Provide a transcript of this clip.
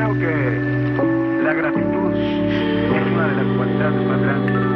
creo que la gratitud es una de las cualidades más grandes